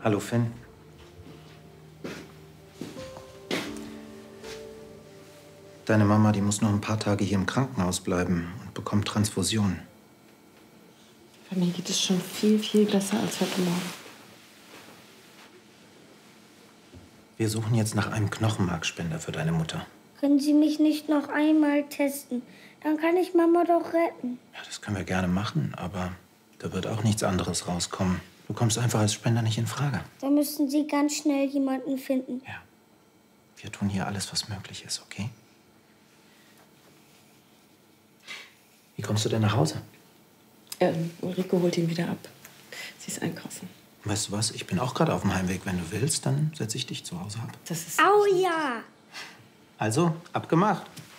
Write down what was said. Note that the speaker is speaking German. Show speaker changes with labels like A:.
A: Hallo, Finn. Deine Mama, die muss noch ein paar Tage hier im Krankenhaus bleiben und bekommt Transfusion.
B: Bei mir geht es schon viel, viel besser als heute Morgen.
A: Wir suchen jetzt nach einem Knochenmarkspender für deine Mutter.
C: Können Sie mich nicht noch einmal testen? Dann kann ich Mama doch retten.
A: Ja, das können wir gerne machen, aber da wird auch nichts anderes rauskommen. Du kommst einfach als Spender nicht in Frage.
C: Da müssen Sie ganz schnell jemanden finden.
A: Ja. Wir tun hier alles, was möglich ist, okay? Wie kommst du denn nach Hause?
B: Ulrike holt ihn wieder ab. Sie ist einkaufen.
A: Weißt du was? Ich bin auch gerade auf dem Heimweg. Wenn du willst, dann setze ich dich zu Hause ab.
B: Das ist...
C: Au ja!
A: Also, abgemacht.